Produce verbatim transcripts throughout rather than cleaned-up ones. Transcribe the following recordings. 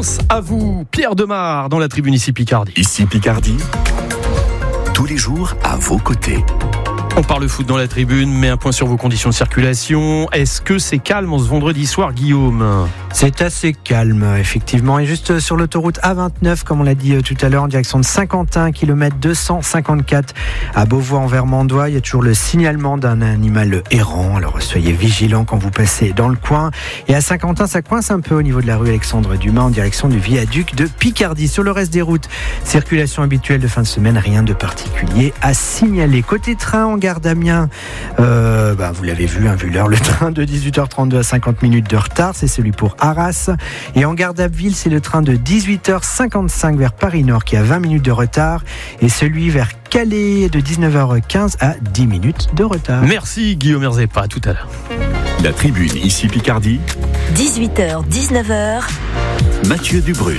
grâce à vous. Pierre Demar dans la tribune ici Picardie. Ici Picardie, tous les jours à vos côtés. On parle foot dans la tribune, mais un point sur vos conditions de circulation. Est-ce que c'est calme en ce vendredi soir, Guillaume ? C'est assez calme, effectivement. Et juste sur l'autoroute A vingt-neuf, comme on l'a dit tout à l'heure, en direction de Saint-Quentin, kilomètre deux cent cinquante-quatre, à Beauvois en Vermandois, il y a toujours le signalement d'un animal errant. Alors soyez vigilants quand vous passez dans le coin. Et à Saint-Quentin, ça coince un peu au niveau de la rue Alexandre Dumas, en direction du viaduc de Picardie. Sur le reste des routes, circulation habituelle de fin de semaine, rien de particulier à signaler. Côté train, en gare d'Amiens, euh, bah, vous l'avez vu, hein, vu l'heure, le train de dix-huit heures trente-deux à cinquante minutes de retard, c'est celui pour Arras. Et en gare d'Abbeville, c'est le train de dix-huit heures cinquante-cinq vers Paris-Nord qui a vingt minutes de retard, et celui vers Calais de dix-neuf heures quinze à dix minutes de retard. Merci Guillaume Erzepa, à tout à l'heure. La tribune ici Picardie, dix-huit heures dix-neuf heures, Mathieu Dubrul.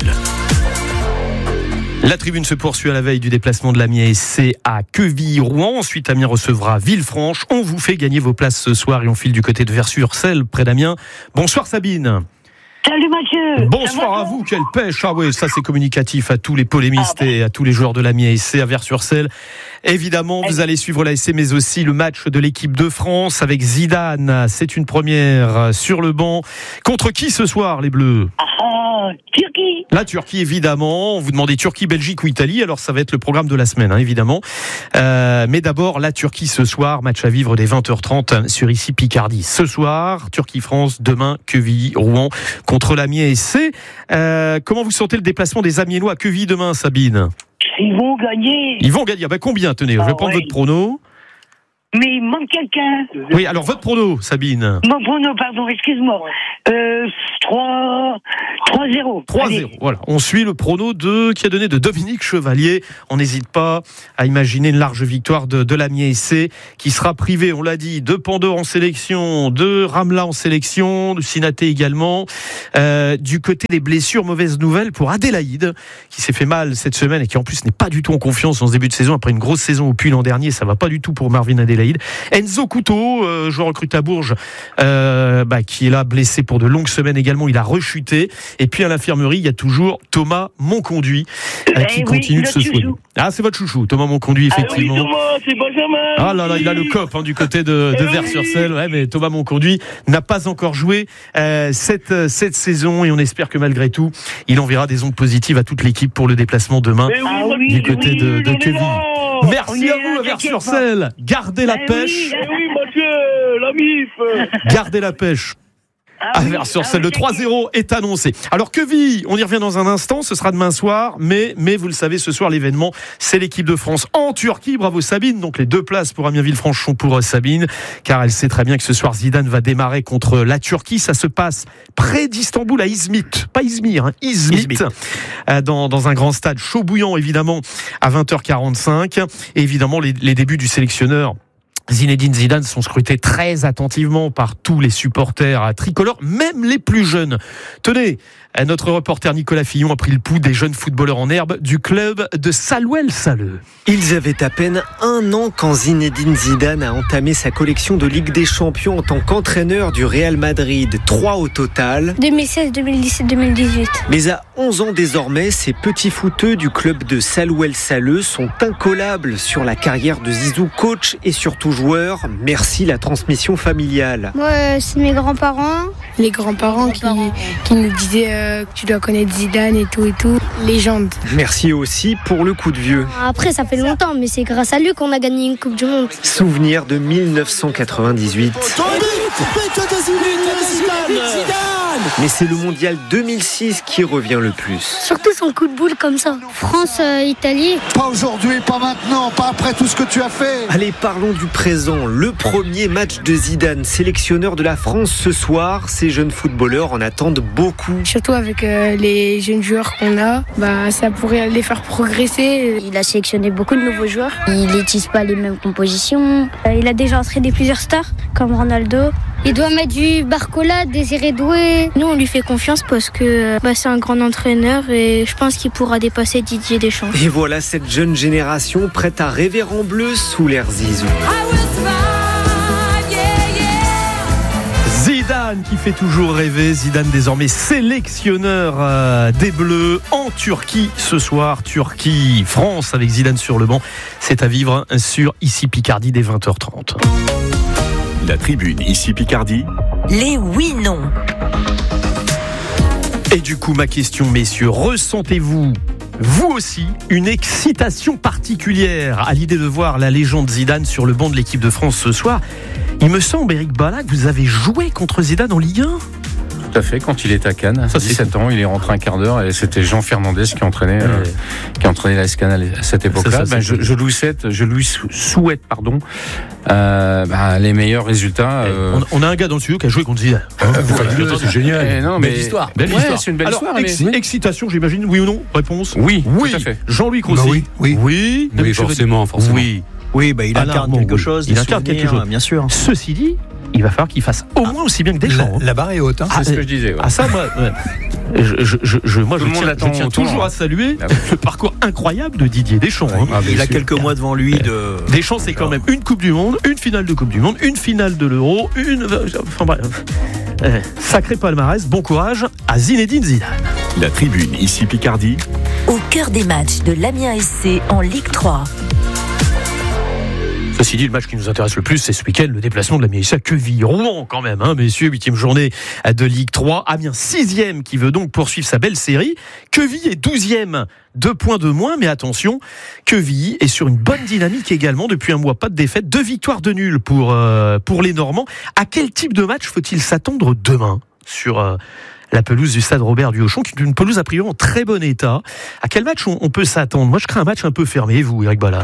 La tribune se poursuit à la veille du déplacement de l'Amiens S C à Quevilly-Rouen. Ensuite, Amiens recevra Villefranche. On vous fait gagner vos places ce soir et on file du côté de Vers-sur-Celle, près d'Amiens. Bonsoir Sabine. Salut Mathieu. Bonsoir à vous, quelle pêche. Ah oui, ça c'est communicatif à tous les polémistes ah ben. et à tous les joueurs de l'Amiens S C à Vers-sur-Celle. Évidemment, vous allez suivre l'A S C, mais aussi le match de l'équipe de France avec Zidane. C'est une première sur le banc. Contre qui ce soir, les Bleus ? Ah, Turquie. La Turquie, évidemment. Vous demandez Turquie, Belgique ou Italie. Alors, ça va être le programme de la semaine, hein, évidemment. Euh, mais d'abord, la Turquie ce soir. Match à vivre dès vingt heures trente sur ici Picardie. Ce soir, Turquie-France. Demain, Quevilly-Rouen contre l'Amiens S C. Euh, comment vous sentez le déplacement des Amiénois à Quevilly demain, Sabine ? Ils vont gagner. Ils vont gagner. Ah ben combien ? Tenez, ah, je vais prendre ouais. votre prono. Mais il manque quelqu'un. Oui, alors votre prono, Sabine. Mon prono, pardon, excuse-moi. Euh, trois zéro. trois zéro, voilà. On suit le prono de, qui a donné de Dominique Chevalier. On n'hésite pas à imaginer une large victoire de, de l'Amiens S C, qui sera privé, on l'a dit, de Pandore en sélection, de Ramla en sélection, de Sinaté également. Euh, du côté des blessures, mauvaise nouvelle pour Adélaïde, qui s'est fait mal cette semaine et qui en plus n'est pas du tout en confiance en ce début de saison. Après une grosse saison au Puy l'an dernier, ça va pas du tout pour Marvin Adélaïde. Enzo Couteau, euh, joueur recruté à Bourges, euh, bah, qui est là blessé pour de longues semaines également, il a rechuté. Et puis à l'infirmerie, il y a toujours Thomas Monconduit euh, qui eh continue oui, de se soigner. Ah, c'est votre chouchou, Thomas Monconduit, effectivement. Ah oui, Thomas, c'est Benjamin. Ah là là, il a le cop hein, du côté de, de eh Vers-sur-Celle. Ouais, mais Thomas Monconduit n'a pas encore joué euh, cette, cette saison et on espère que malgré tout, il enverra des ondes positives à toute l'équipe pour le déplacement demain oui, du côté oui, de, de Quevilly. Merci à vous, à Vers-sur-Celle. Gardez la eh pêche. Oui, eh oui, monsieur, la M I F. Gardez la pêche. Ah oui, Vers-sur-Celle, le trois zéro est annoncé. Alors Quevilly, on y revient dans un instant, ce sera demain soir, mais, mais vous le savez, ce soir l'événement, c'est l'équipe de France en Turquie. Bravo Sabine, donc les deux places pour Amiens Villefranche sont pour Sabine, car elle sait très bien que ce soir Zidane va démarrer contre la Turquie. Ça se passe près d'Istanbul, à Izmit, pas Izmir, hein, Izmit, Izmit. Euh, dans, dans un grand stade chaud bouillant évidemment à vingt heures quarante-cinq. Et évidemment les, les débuts du sélectionneur Zinedine Zidane sont scrutés très attentivement par tous les supporters à tricolore, même les plus jeunes. Tenez, notre reporter Nicolas Fillon a pris le pouls des jeunes footballeurs en herbe du club de Salouel-Saleux. Ils avaient à peine un an quand Zinedine Zidane a entamé sa collection de Ligue des Champions en tant qu'entraîneur du Real Madrid. Trois au total. deux mille seize, deux mille dix-sept, deux mille dix-huit. Mais à onze ans désormais, ces petits footeux du club de Salouel-Saleux sont incollables sur la carrière de Zizou, coach et surtout joueur. Merci la transmission familiale. Moi, c'est mes grands-parents. Les grands-parents qui, qui nous disaient euh, que tu dois connaître Zidane et tout et tout. Légende. Merci aussi pour le coup de vieux. Après, ça fait longtemps, mais c'est grâce à lui qu'on a gagné une Coupe du Monde. Souvenir de mille neuf cent quatre-vingt-dix-huit. Mais c'est le mondial deux mille six qui revient le plus. Surtout son coup de boule comme ça. France-Italie. Euh, pas aujourd'hui, pas maintenant, pas après tout ce que tu as fait. Allez, parlons du présent. Le premier match de Zidane, sélectionneur de la France ce soir. Ces jeunes footballeurs en attendent beaucoup. Surtout avec euh, les jeunes joueurs qu'on a, bah, ça pourrait les faire progresser. Il a sélectionné beaucoup de nouveaux joueurs. Il n'utilise pas les mêmes compositions. Euh, il a déjà entraîné plusieurs stars, comme Ronaldo. Il doit mettre du Barcola, Désiré Doué. Nous, on lui fait confiance parce que bah, c'est un grand entraîneur et je pense qu'il pourra dépasser Didier Deschamps. Et voilà cette jeune génération prête à rêver en bleu sous l'air Zizou. Zidane Zidane qui fait toujours rêver. Zidane désormais sélectionneur euh, des Bleus en Turquie ce soir. Turquie-France avec Zidane sur le banc. C'est à vivre sur Ici Picardie dès vingt heures trente. La tribune Ici Picardie. Les oui-non. Et du coup, ma question, messieurs, ressentez-vous vous aussi une excitation particulière à l'idée de voir la légende Zidane sur le banc de l'équipe de France ce soir? Il me semble, Eric Bala, que vous avez joué contre Zidane en Ligue un. Tout à fait, quand il était à Cannes, à dix-sept ans, il est rentré un quart d'heure et c'était Jean Fernandez qui entraînait, euh, qui entraînait l'A S Cannes à cette époque-là. Ça, ça, ben, je, je, lui souhaite, je lui souhaite pardon, euh, ben, les meilleurs résultats. Euh... On, on a un gars dans le studio qui a joué contre Zidane. Euh, voilà, c'est génial. Eh, non, mais belle histoire. Belle ouais, histoire. C'est une belle Alors, histoire. Ex- mais... Excitation, j'imagine, oui ou non? Réponse oui, oui. Tout à fait. Jean-Louis Crossi. Bah oui, oui, oui, oui forcément, forcément. Oui, oui bah, il incarne quelque oui. chose. Il incarne quelque chose, bien sûr. Ceci dit, il va falloir qu'il fasse au moins aussi bien que Deschamps. La, la barre est haute. Hein. C'est ah, ce que je disais. Ouais. Ah ça, moi, ouais. je, je, je, je, moi, je tiens, je tiens toujours à saluer ah, oui. le parcours incroyable de Didier Deschamps. Ouais, hein. ah, il a quelques mois devant lui. De... Deschamps, c'est quand même une Coupe du Monde, une finale de Coupe du Monde, une finale de l'Euro, une. Enfin bref. Euh, sacré palmarès, bon courage à Zinedine Zidane. La tribune Ici Picardie. Au cœur des matchs de l'Amiens S C en Ligue trois. Ceci dit, le match qui nous intéresse le plus, c'est ce week-end, le déplacement de l'Amiens S C à Quevilly-Rouen quand même, hein, messieurs, huitième journée de Ligue trois. Amiens sixième qui veut donc poursuivre sa belle série. Quevilly est douzième, deux points de moins, mais attention, Quevilly est sur une bonne dynamique également depuis un mois, pas de défaite, deux victoires de nul pour, euh, pour les Normands. À quel type de match faut-il s'attendre demain sur euh, la pelouse du stade Robert Duhochon, qui est une pelouse a priori en très bon état? À quel match on, on peut s'attendre? Moi, je crains un match un peu fermé, vous, Eric Bala.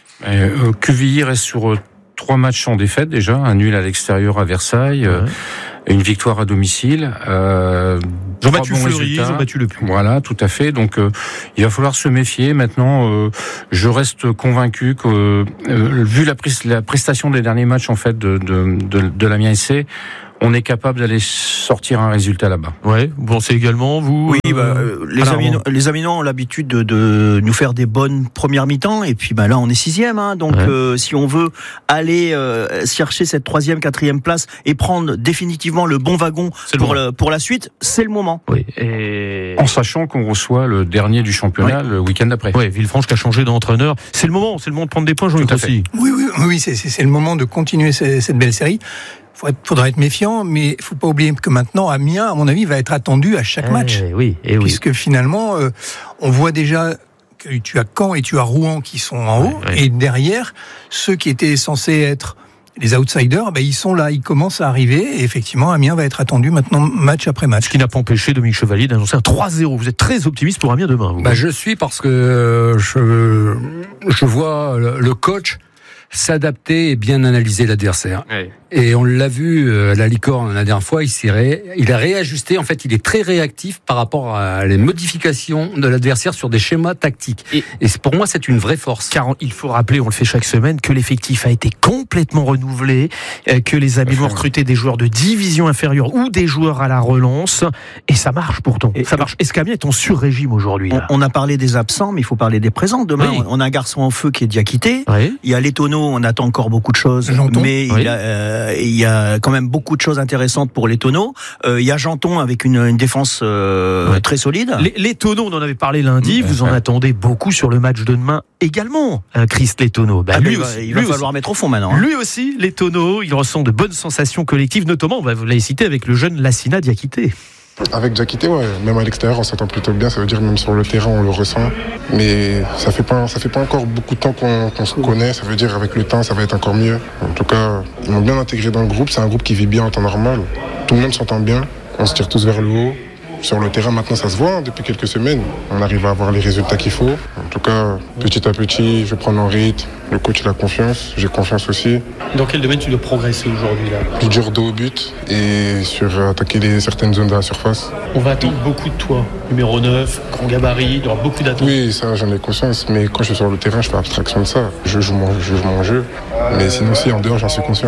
Euh, Quevilly reste sur euh, trois matchs sans défaite déjà, un nul à l'extérieur à Versailles, ouais. euh, une victoire à domicile. Euh, ils ont battu Fleury, ils ont battu Le Puy. Voilà, tout à fait. Donc euh, il va falloir se méfier. Maintenant, euh, je reste convaincu que, euh, vu la, pres- la prestation des derniers matchs en fait de, de, de, de l'Amiens S C, on est capable d'aller sortir un résultat là-bas. Ouais, vous pensez également, vous Oui, bah, euh, les, Aminois, les Aminois ont l'habitude de, de nous faire des bonnes premières mi-temps, et puis bah, là on est sixième, hein, donc ouais. euh, si on veut aller euh, chercher cette troisième, quatrième place et prendre définitivement le bon wagon pour, le, pour la suite, c'est le moment. Oui. Et... En sachant qu'on reçoit le dernier du championnat oui. le week-end d'après. Oui, Villefranche qui a changé d'entraîneur. C'est le moment, c'est le moment de prendre des points, Jean-Luc aussi. Oui, oui, oui, c'est, c'est, c'est le moment de continuer cette, cette belle série. Il faudra être méfiant, mais il ne faut pas oublier que maintenant, Amiens, à mon avis, va être attendu à chaque eh match. Oui, eh oui. Puisque finalement, euh, on voit déjà que tu as Caen et tu as Rouen qui sont en haut, ouais, ouais. et derrière, ceux qui étaient censés être les outsiders, ben, ils sont là, ils commencent à arriver, et effectivement, Amiens va être attendu maintenant match après match. Ce qui n'a pas empêché Dominique Chevalier d'annoncer un trois zéro. Vous êtes très optimiste pour Amiens demain, vous. Bah, je suis parce que je, je vois le coach s'adapter et bien analyser l'adversaire. Oui. Et on l'a vu à la Licorne la dernière fois, il, s'est ré... il a réajusté. En fait, il est très réactif par rapport à les modifications de l'adversaire sur des schémas tactiques. Et, et pour moi, c'est une vraie force. Car il faut rappeler, on le fait chaque semaine, que l'effectif a été complètement renouvelé, que les Aminois ont recruté des joueurs de division inférieure ou des joueurs à la relance. Et ça marche pourtant. Et ça marche. Est-ce qu'Amiens est en sur-régime aujourd'hui là ? on, on a parlé des absents, mais il faut parler des présents. Demain, oui. on a un garçon en feu qui est Diakité. Oui. Il y a Letono, on attend encore beaucoup de choses. Janton. Mais oui. il, a, euh, il y a quand même beaucoup de choses intéressantes pour Letono. Euh, il y a Janton avec une, une défense euh, oui. très solide. Les, Letono, on en avait parlé lundi. Mmh. Vous en ouais. attendez beaucoup sur le match de demain également, hein, Chris Letono. Bah, ah, lui il va, aussi, il va lui falloir aussi. mettre au fond maintenant. Hein. Lui aussi, Letono, il ressent de bonnes sensations collectives, notamment, bah, vous l'avez cité, avec le jeune Lassina Diakité. Avec Diakité, ouais, même à l'extérieur, on s'entend plutôt bien. Ça veut dire même sur le terrain, on le ressent. Mais ça fait pas, ça fait pas encore beaucoup de temps qu'on, qu'on se connaît. Ça veut dire avec le temps, ça va être encore mieux. En tout cas, ils m'ont bien intégré dans le groupe. C'est un groupe qui vit bien en temps normal. Tout le monde s'entend bien. On se tire tous vers le haut. Sur le terrain, maintenant, ça se voit hein, depuis quelques semaines. On arrive à avoir les résultats qu'il faut. En tout cas, petit à petit, je vais prendre en rythme. Le coach, il a confiance. J'ai confiance aussi. Dans quel domaine tu dois progresser aujourd'hui là ? Plus dur dos au but et sur attaquer les, certaines zones de la surface. On va attendre beaucoup de toi. Numéro neuf, grand gabarit, il y aura beaucoup d'attentes. Oui, ça, j'en ai conscience. Mais quand je suis sur le terrain, je fais abstraction de ça. Je joue mon, je joue mon jeu. Mais sinon, si, en dehors, j'en suis conscient.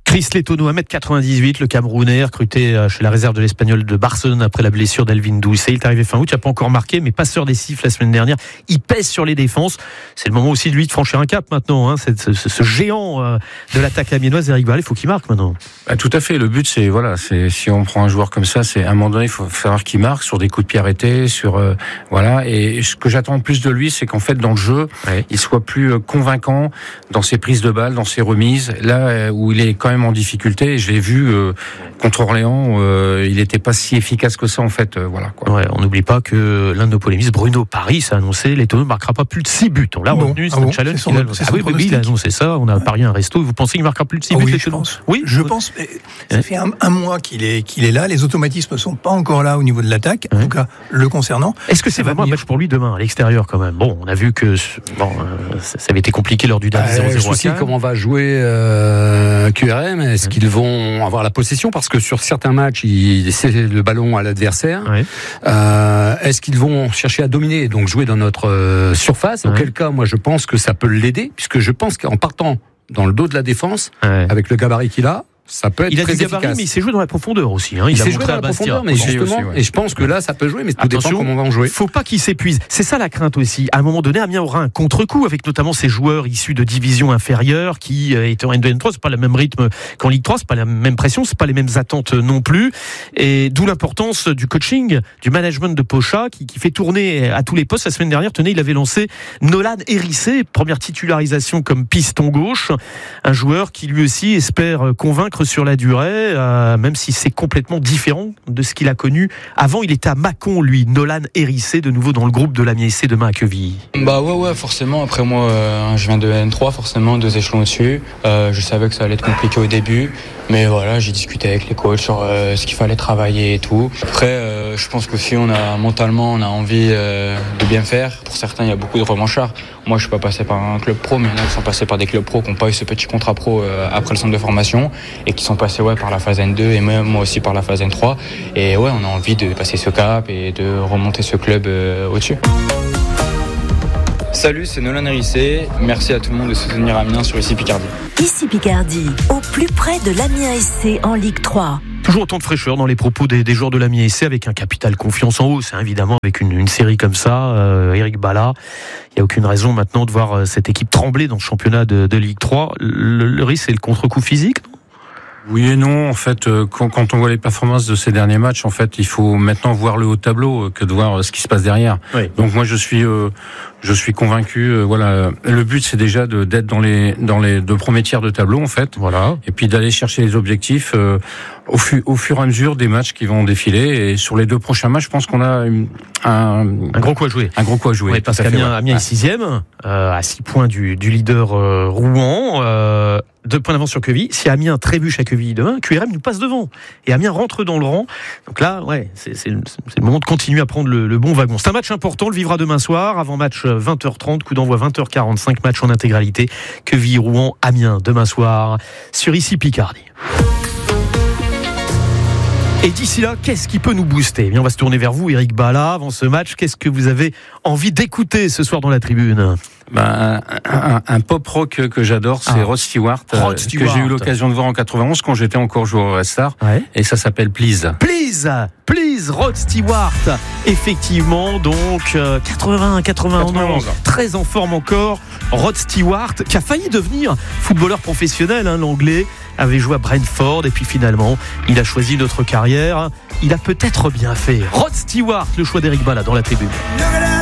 Chris Letourneau, un mètre quatre-vingt-dix-huit, le Camerounais, recruté chez la réserve de l'Espagnol de Barcelone après la blessure d'Elvin Doucet. Il est arrivé fin août, il n'a pas encore marqué, mais passeur des siffles la semaine dernière. Il pèse sur les défenses. C'est le moment aussi de lui de franchir un cap maintenant. Hein. C'est, ce, ce géant de l'attaque amiénoise, Eric Bailly, il faut qu'il marque maintenant. Bah, tout à fait. Le but, c'est voilà, c'est si on prend un joueur comme ça, c'est à un moment donné, il faut savoir qu'il marque sur des coups de pied arrêtés, sur euh, voilà. Et ce que j'attends plus de lui, c'est qu'en fait, dans le jeu, ouais. il soit plus convaincant dans ses prises de balles, dans ses remises. Là où il est quand même en difficulté, et je l'ai vu euh, contre Orléans, euh, il n'était pas si efficace que ça en fait. Euh, voilà. Quoi. Ouais, on n'oublie pas que l'un de nos polémistes, Bruno Paris, a annoncé Letourneau ne marquera pas plus de six buts. On l'a bon, retenu, c'est ah un bon, challenge. C'est son, a... c'est ah oui, oui, il a annoncé ça. On a parié un resto. Vous pensez qu'il marquera plus de six ah buts oui, les je pense. Oui, je pense. Ça fait un, un mois qu'il est qu'il est là. Les automatismes sont pas encore là au niveau de l'attaque. En ouais. tout cas, le concernant. Est-ce que c'est vraiment un match pour lui demain à l'extérieur quand même? Bon, on a vu que bon, euh, ça avait été compliqué lors du dernier zéro zéro. Je sais comment va jouer euh, Q R M. Est-ce ouais. qu'ils vont avoir la possession? Parce que sur certains matchs, ils laissent le ballon à l'adversaire. Ouais. Euh, est-ce qu'ils vont chercher à dominer, donc jouer dans notre euh, surface? Ouais. Auquel cas, moi, je pense que ça peut l'aider, puisque je pense qu'en partant dans le dos de la défense, ouais. avec le gabarit qu'il a, ça peut être il a très du gabarit, efficace. Mais il s'est joué dans la profondeur aussi. Hein. Il, il s'est a joué dans la profondeur, mais justement, aussi, ouais. et je pense que là, ça peut jouer, mais tout Attention, dépend comment on va en jouer. Faut pas qu'il s'épuise. C'est ça la crainte aussi. À un moment donné, Amiens aura un contre-coup avec notamment ces joueurs issus de divisions inférieures qui euh, étaient en N deux N trois. C'est pas le même rythme qu'en Ligue trois, c'est pas la même pression, c'est pas les mêmes attentes non plus. Et d'où l'importance du coaching, du management de Pocha qui, qui fait tourner à tous les postes. La semaine dernière, tenez, il avait lancé Nolan Hérissé, première titularisation comme piston gauche, un joueur qui lui aussi espère convaincre sur la durée. Euh, même si c'est complètement différent de ce qu'il a connu avant. Il était à Mâcon, lui, Nolan Hérissé, de nouveau dans le groupe de l'Amiens S C demain à Quevilly. Bah ouais, ouais, forcément. Après moi, euh, je viens de N trois, forcément, deux échelons au-dessus. Euh, je savais que ça allait être compliqué au début, mais voilà, j'ai discuté avec les coachs sur euh, ce qu'il fallait travailler et tout. Après, euh, je pense qu'aussi, on a mentalement, on a envie euh, de bien faire. Pour certains, il y a beaucoup de revanchards. Moi, je suis pas passé par un club pro, mais il y en a qui sont passés par des clubs pro qui n'ont pas eu ce petit contrat pro euh, après le centre de formation et qui sont passés ouais, par la phase N deux et même moi aussi par la phase N trois. Et ouais, on a envie de passer ce cap et de remonter ce club euh, au-dessus. Salut, c'est Nolan Hérissé. Merci à tout le monde de soutenir Amiens sur Ici Picardie. Ici Picardie, au plus près de l'Amiens S C en Ligue trois. Toujours autant de fraîcheur dans les propos des, des joueurs de l'Amiens S C avec un capital confiance en hausse, hein, évidemment, avec une, une série comme ça. Euh, Eric Bala, il n'y a aucune raison maintenant de voir cette équipe trembler dans le championnat de, de Ligue trois. Le, le risque, c'est le contre-coup physique, non ? Oui et non, en fait, quand, quand on voit les performances de ces derniers matchs, en fait, il faut maintenant voir le haut tableau que de voir ce qui se passe derrière. Oui. Donc moi, je suis, euh, je suis convaincu. Euh, voilà, le but c'est déjà de, d'être dans les dans les deux premiers tiers de tableau, en fait. Voilà. Et puis d'aller chercher les objectifs euh, au, fu- au fur et à mesure des matchs qui vont défiler. Et sur les deux prochains matchs, je pense qu'on a une, un un gros coup à jouer. Un gros coup à jouer. Oui, parce qu'Amiens Amiens est sixième, euh, à six points du, du leader euh, Rouen. Euh, Deux points d'avance sur Quevilly. Si Amiens trébuche à Quevilly demain, Q R M nous passe devant. Et Amiens rentre dans le rang. Donc là, ouais, c'est, c'est, le, c'est le moment de continuer à prendre le, le bon wagon. C'est un match important, on le vivra demain soir. Avant match vingt heures trente, coup d'envoi vingt heures quarante-cinq, match en intégralité. Quevilly, Rouen, Amiens, demain soir, sur Ici Picardie. Et d'ici là, qu'est-ce qui peut nous booster ? Eh bien, on va se tourner vers vous, Eric Bala. Avant ce match, qu'est-ce que vous avez envie d'écouter ce soir dans la tribune ? Ben, un, un, un pop rock que j'adore, c'est ah. Rod Stewart, Rod euh, Stewart, que j'ai eu l'occasion de voir en quatre-vingt-onze quand j'étais encore joueur au Red Star, ouais. Et ça s'appelle Please. Please, Please, Rod Stewart. Effectivement, donc euh, quatre-vingts, quatre-vingt-onze, très en forme encore. Rod Stewart, qui a failli devenir footballeur professionnel, hein, l'anglais, avait joué à Brentford et puis finalement, il a choisi notre carrière. Il a peut-être bien fait. Rod Stewart, le choix d'Eric Bala dans la tribune.